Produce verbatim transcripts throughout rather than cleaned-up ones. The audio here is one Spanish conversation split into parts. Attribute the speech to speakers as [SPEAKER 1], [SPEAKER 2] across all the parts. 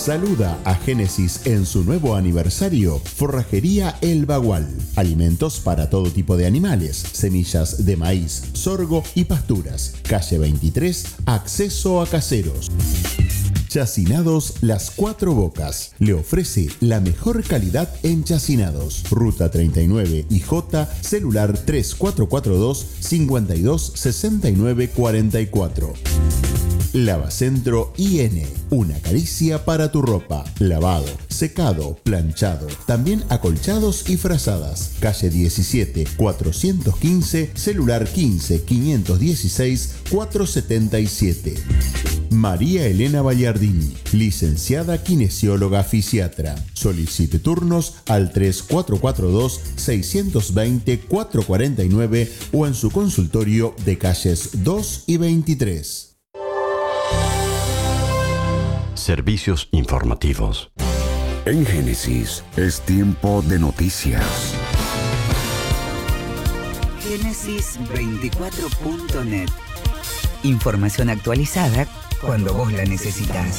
[SPEAKER 1] Saluda a Génesis en su nuevo aniversario. Forrajería El Bagual. Alimentos para todo tipo de animales, semillas de maíz, sorgo y pasturas. Calle veintitrés, acceso a Caseros. Chacinados Las Cuatro Bocas. Le ofrece la mejor calidad en chacinados. Ruta treinta y nueve I J, celular tres cuatro cuatro dos, cinco dos seis nueve cuatro cuatro. Lavacentro I N. Una caricia para tu ropa. Lavado, secado, planchado. También acolchados y frazadas. Calle diecisiete, cuatrocientos quince, celular quince, quinientos dieciséis, cuatrocientos setenta y siete. María Elena Ballardini, licenciada kinesióloga fisiatra. Solicite turnos al tres cuatro cuatro dos, seis dos cero, cuatro cuatro nueve o en su consultorio de calles dos y veintitrés.
[SPEAKER 2] Servicios informativos.
[SPEAKER 3] En Génesis es tiempo de noticias.
[SPEAKER 4] Génesis veinticuatro punto net. Información actualizada cuando vos la necesitas.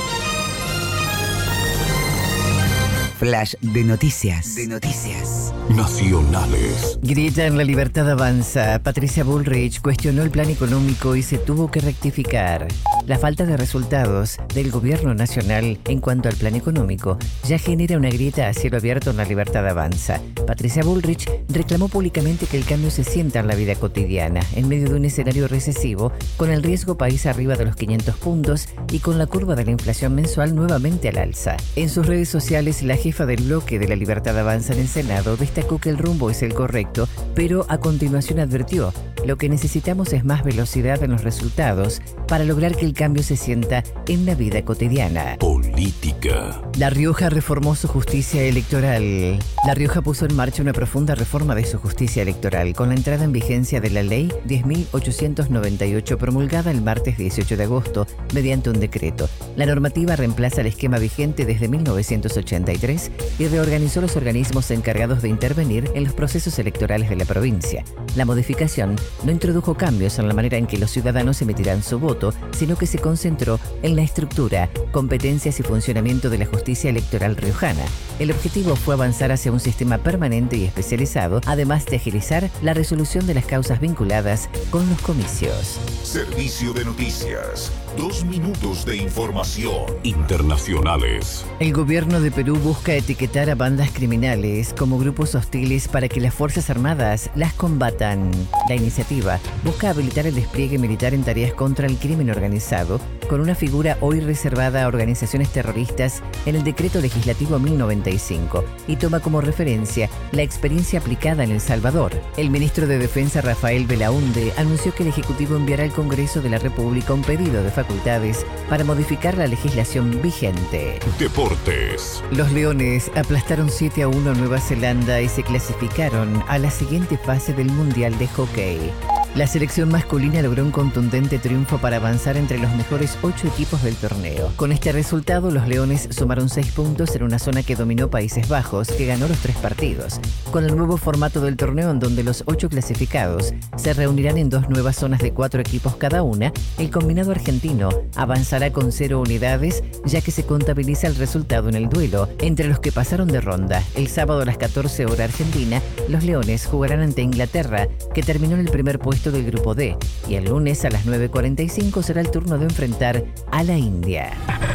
[SPEAKER 4] Flash de noticias. De noticias.
[SPEAKER 3] Nacionales.
[SPEAKER 5] Grieta en La Libertad Avanza. Patricia Bullrich cuestionó el plan económico y se tuvo que rectificar. La falta de resultados del gobierno nacional en cuanto al plan económico ya genera una grieta a cielo abierto en La Libertad Avanza. Patricia Bullrich reclamó públicamente que el cambio se sienta en la vida cotidiana, en medio de un escenario recesivo, con el riesgo país arriba de los quinientos puntos y con la curva de la inflación mensual nuevamente al alza. En sus redes sociales, la jefa del bloque de La Libertad Avanza en el Senado destacó que el rumbo es el correcto, pero a continuación advirtió: lo que necesitamos es más velocidad en los resultados para lograr que el cambio se sienta en la vida cotidiana.
[SPEAKER 3] Política.
[SPEAKER 5] La Rioja reformó su justicia electoral. La Rioja puso en marcha una profunda reforma de su justicia electoral con la entrada en vigencia de la Ley diez mil ochocientos noventa y ocho promulgada el martes dieciocho de agosto mediante un decreto. La normativa reemplaza el esquema vigente desde mil novecientos ochenta y tres y reorganizó los organismos encargados de intervenir en los procesos electorales de la provincia. La modificación no introdujo cambios en la manera en que los ciudadanos emitirán su voto, sino que se concentró en la estructura, competencias y funcionamiento de la justicia electoral riojana. El objetivo fue avanzar hacia un sistema permanente y especializado, además de agilizar la resolución de las causas vinculadas con los comicios.
[SPEAKER 6] Servicio de noticias. Dos minutos de información.
[SPEAKER 3] Internacionales.
[SPEAKER 5] El gobierno de Perú busca etiquetar a bandas criminales como grupos hostiles para que las Fuerzas Armadas las combatan. La iniciativa busca habilitar el despliegue militar en tareas contra el crimen organizado, con una figura hoy reservada a organizaciones terroristas en el Decreto Legislativo mil noventa y cinco, y toma como referencia la experiencia aplicada en El Salvador. El ministro de Defensa, Rafael Belaúnde, anunció que el Ejecutivo enviará al Congreso de la República un pedido de facultades para modificar la legislación vigente.
[SPEAKER 3] Deportes.
[SPEAKER 5] Los Leones aplastaron siete a uno a Nueva Zelanda y se clasificaron a la siguiente fase del Mundial de Hockey. La selección masculina logró un contundente triunfo para avanzar entre los mejores ocho equipos del torneo. Con este resultado, los Leones sumaron seis puntos en una zona que dominó Países Bajos, que ganó los tres partidos. Con el nuevo formato del torneo, en donde los ocho clasificados se reunirán en dos nuevas zonas de cuatro equipos cada una, el combinado argentino avanzará con cero unidades, ya que se contabiliza el resultado en el duelo entre los que pasaron de ronda. El sábado a las catorce horas Argentina, los Leones jugarán ante Inglaterra, que terminó en el primer puesto del grupo D, y el lunes a las nueve cuarenta y cinco será el turno de enfrentar a la India.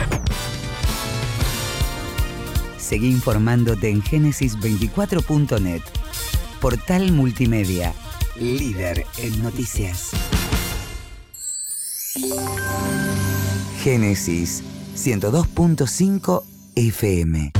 [SPEAKER 4] Seguí informándote en Génesis veinticuatro punto net, portal multimedia, líder en noticias. Génesis ciento dos punto cinco F M.